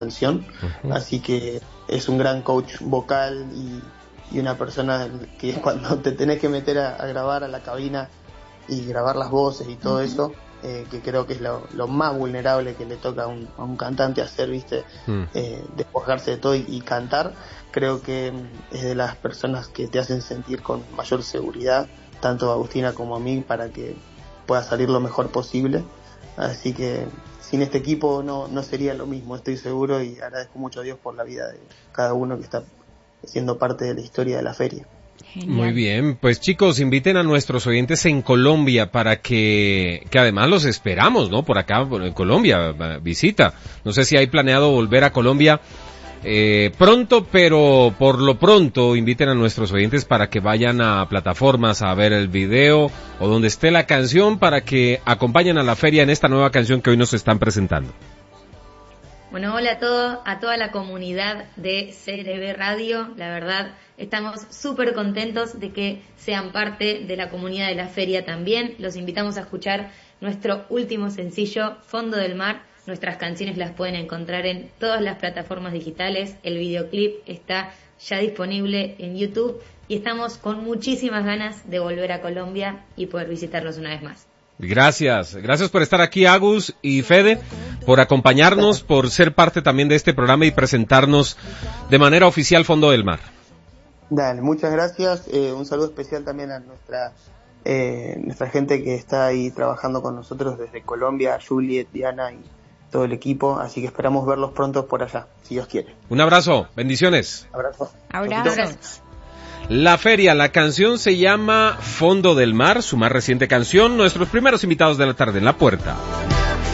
canción, así que es un gran coach vocal y una persona que cuando te tenés que meter a grabar a la cabina y grabar las voces y todo eso, que creo que es lo más vulnerable que le toca a un cantante hacer, ¿viste? Despojarse de todo y cantar. Creo que es de las personas que te hacen sentir con mayor seguridad, tanto a Agustina como a mí, para que pueda salir lo mejor posible. Así que sin este equipo no sería lo mismo, estoy seguro, y agradezco mucho a Dios por la vida de cada uno que está siendo parte de la historia de la feria. Genial. Muy bien, pues chicos, inviten a nuestros oyentes en Colombia para que además los esperamos, ¿no? Por acá, en Colombia, visita. No sé si hay planeado volver a Colombia pronto, pero por lo pronto inviten a nuestros oyentes para que vayan a plataformas a ver el video o donde esté la canción para que acompañen a la feria en esta nueva canción que hoy nos están presentando. Bueno, hola a toda la comunidad de CRB Radio. La verdad, estamos súper contentos de que sean parte de la comunidad de la feria también. Los invitamos a escuchar nuestro último sencillo, Fondo del Mar. Nuestras canciones las pueden encontrar en todas las plataformas digitales. El videoclip está ya disponible en YouTube y estamos con muchísimas ganas de volver a Colombia y poder visitarlos una vez más. Gracias por estar aquí, Agus y Fede, por acompañarnos, por ser parte también de este programa y presentarnos de manera oficial Fondo del Mar. Dale, muchas gracias. Un saludo especial también a nuestra gente que está ahí trabajando con nosotros desde Colombia, Juliet, Diana y todo el equipo, así que esperamos verlos pronto por allá, si Dios quiere. Un abrazo, bendiciones. Abrazo. Abrazos. La feria, la canción se llama Fondo del Mar, su más reciente canción. Nuestros primeros invitados de la tarde en La Puerta.